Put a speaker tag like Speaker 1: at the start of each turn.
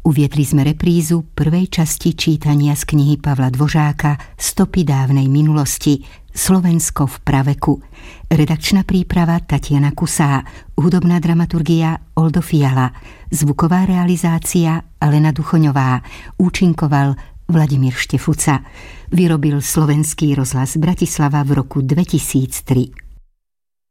Speaker 1: Uviedli sme reprízu prvej časti čítania z knihy Pavla Dvořáka Stopy dávnej minulosti, Slovensko v praveku. Redakčná príprava Tatiana Kusá, hudobná dramaturgia Oldo Fiala, zvuková realizácia Alena Duchoňová, účinkoval Vladimír Štefuca. Vyrobil Slovenský rozhlas Bratislava v roku 2003.